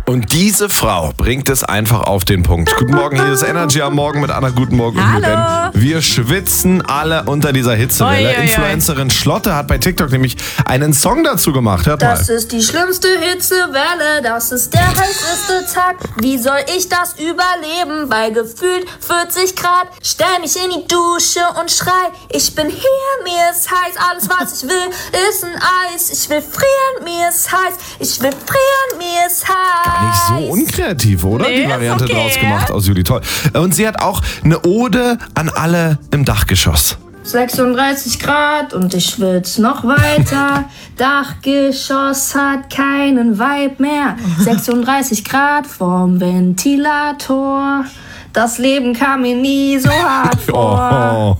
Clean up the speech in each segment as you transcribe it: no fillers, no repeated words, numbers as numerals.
Und diese Frau bringt es einfach auf den Punkt. Guten Morgen, hier ist Energy am Morgen mit Anna. Guten Morgen und Hallo. Ben. Wir schwitzen alle unter dieser Hitzewelle. Oi. Influencerin Schlotte hat bei TikTok nämlich einen Song dazu gemacht. Hört mal. Das ist die schlimmste Hitzewelle, das ist der heißeste Tag. Wie soll ich das überleben bei gefühlt 40 Grad? Stell mich in die Dusche und schrei, ich bin hier, mir ist heiß. Alles, was ich will, ist ein Eis. Ich will frieren, mir ist heiß. Ich will frieren, mir ist heiß. Nicht so unkreativ, oder? Nee, Die Variante ist okay. draus gemacht aus Juli. Toll. Und sie hat auch eine Ode an alle im Dachgeschoss. 36 Grad und ich schwitz noch weiter. Dachgeschoss hat keinen Vibe mehr. 36 Grad vorm Ventilator. Das Leben kam mir nie so hart vor.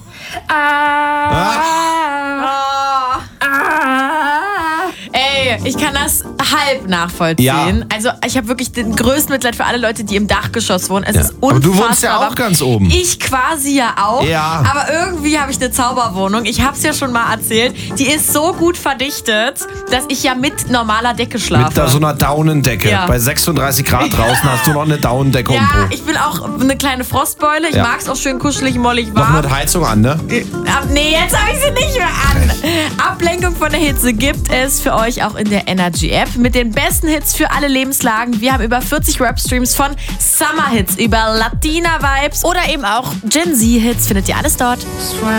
Ey, ich kann das halb nachvollziehen. Ja. Also ich habe wirklich den größten Mitleid für alle Leute, die im Dachgeschoss wohnen. Es ist unfassbar. Aber du wohnst ja auch warm. ganz oben. Ich quasi ja auch. Ja. Aber irgendwie habe ich eine Zauberwohnung. Ich habe es ja schon mal erzählt. Die ist so gut verdichtet, dass ich ja mit normaler Decke schlafe. Mit so einer Daunendecke. Ja. Bei 36 Grad draußen hast du noch eine Daunendecke um Ja, Po. ich bin auch eine kleine Frostbeule. Ich Ja. mag es auch schön kuschelig, mollig Noch warm. mit Heizung an, ne? Nee, jetzt habe ich sie nicht mehr an. Ablenkung von der Hitze gibt es für euch auch in der Energy-App mit den besten Hits für alle Lebenslagen. Wir haben über 40 Rap-Streams von Summer-Hits über Latina-Vibes oder eben auch Gen Z-Hits. Findet ihr alles dort.